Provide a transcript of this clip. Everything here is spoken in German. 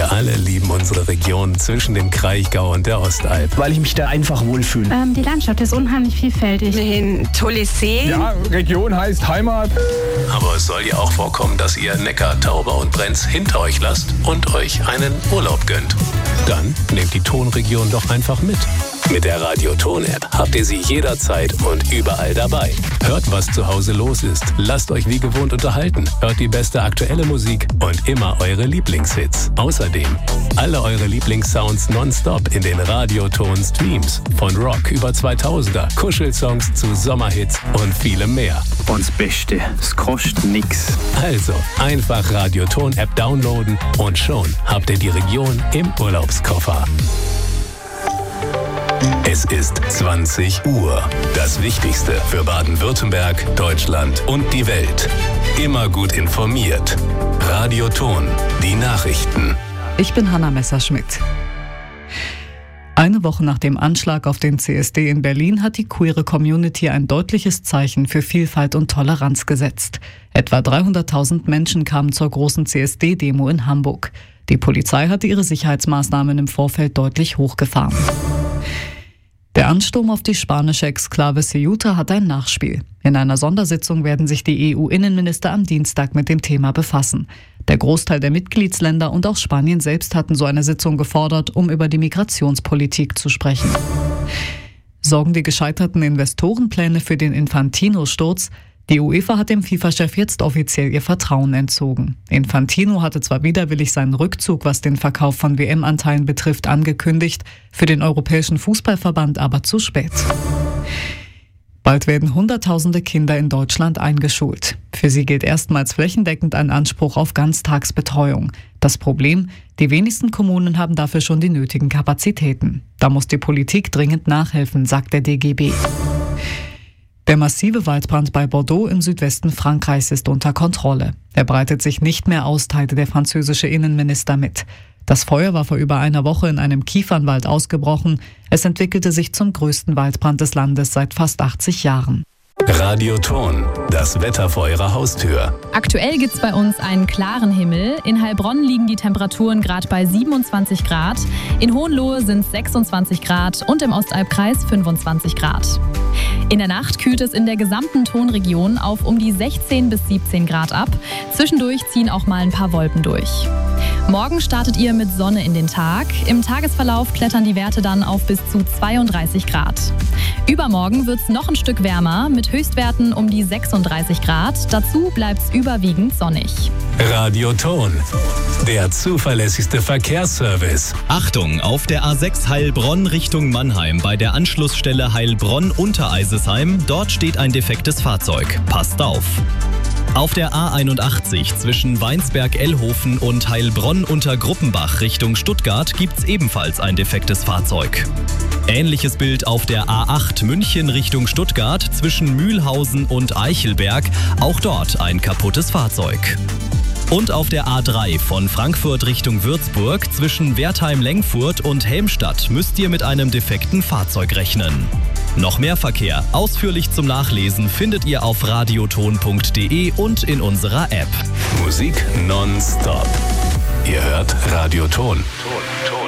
Wir alle lieben unsere Region zwischen dem Kraichgau und der Ostalb. Weil ich mich da einfach wohlfühle. Die Landschaft ist unheimlich vielfältig. Ein tolles See. Ja, Region heißt Heimat. Aber es soll ja auch vorkommen, dass ihr Neckar, Tauber und Brenz hinter euch lasst und euch einen Urlaub gönnt. Dann nehmt die Tonregion doch einfach mit. Mit der Radio-Ton-App habt ihr sie jederzeit und überall dabei. Hört, was zu Hause los ist. Lasst euch wie gewohnt unterhalten. Hört die beste aktuelle Musik und immer eure Lieblingshits. Außerdem alle eure Lieblingssounds nonstop in den Radio-Ton-Streams. Von Rock über 2000er, Kuschelsongs zu Sommerhits und vielem mehr. Und das Beste, es kostet nix. Also einfach Radio-Ton-App downloaden und schon habt ihr die Region im Urlaubskoffer. Es ist 20 Uhr. Das Wichtigste für Baden-Württemberg, Deutschland und die Welt. Immer gut informiert. Radio Ton, die Nachrichten. Ich bin Hanna Messerschmidt. Eine Woche nach dem Anschlag auf den CSD in Berlin hat die queere Community ein deutliches Zeichen für Vielfalt und Toleranz gesetzt. Etwa 300.000 Menschen kamen zur großen CSD-Demo in Hamburg. Die Polizei hatte ihre Sicherheitsmaßnahmen im Vorfeld deutlich hochgefahren. Der Ansturm auf die spanische Exklave Ceuta hat ein Nachspiel. In einer Sondersitzung werden sich die EU-Innenminister am Dienstag mit dem Thema befassen. Der Großteil der Mitgliedsländer und auch Spanien selbst hatten so eine Sitzung gefordert, um über die Migrationspolitik zu sprechen. Sorgen die gescheiterten Investorenpläne für den Infantino-Sturz? Die UEFA hat dem FIFA-Chef jetzt offiziell ihr Vertrauen entzogen. Infantino hatte zwar widerwillig seinen Rückzug, was den Verkauf von WM-Anteilen betrifft, angekündigt, für den Europäischen Fußballverband aber zu spät. Bald werden Hunderttausende Kinder in Deutschland eingeschult. Für sie gilt erstmals flächendeckend ein Anspruch auf Ganztagsbetreuung. Das Problem: Die wenigsten Kommunen haben dafür schon die nötigen Kapazitäten. Da muss die Politik dringend nachhelfen, sagt der DGB. Der massive Waldbrand bei Bordeaux im Südwesten Frankreichs ist unter Kontrolle. Er breitet sich nicht mehr aus, teilte der französische Innenminister mit. Das Feuer war vor über einer Woche in einem Kiefernwald ausgebrochen. Es entwickelte sich zum größten Waldbrand des Landes seit fast 80 Jahren. Radio Ton, das Wetter vor eurer Haustür. Aktuell gibt's bei uns einen klaren Himmel. In Heilbronn liegen die Temperaturen gerade bei 27 Grad. In Hohenlohe sind es 26 Grad und im Ostalbkreis 25 Grad. In der Nacht kühlt es in der gesamten Tonregion auf um die 16 bis 17 Grad ab. Zwischendurch ziehen auch mal ein paar Wolken durch. Morgen startet ihr mit Sonne in den Tag. Im Tagesverlauf klettern die Werte dann auf bis zu 32 Grad. Übermorgen wird's noch ein Stück wärmer mit Höchstwerten um die 36 Grad. Dazu bleibt's überwiegend sonnig. Radio Ton, der zuverlässigste Verkehrsservice. Achtung, auf der A6 Heilbronn Richtung Mannheim bei der Anschlussstelle Heilbronn-Untereisesheim. Dort steht ein defektes Fahrzeug. Passt auf. Auf der A81 zwischen Weinsberg-Ellhofen und Heilbronn unter Gruppenbach Richtung Stuttgart gibt's ebenfalls ein defektes Fahrzeug. Ähnliches Bild auf der A8 München Richtung Stuttgart zwischen Mühlhausen und Eichelberg. Auch dort ein kaputtes Fahrzeug. Und auf der A3 von Frankfurt Richtung Würzburg zwischen Wertheim-Lengfurt und Helmstadt müsst ihr mit einem defekten Fahrzeug rechnen. Noch mehr Verkehr, ausführlich zum Nachlesen, findet ihr auf radioton.de und in unserer App. Musik nonstop. Ihr hört Radio Ton.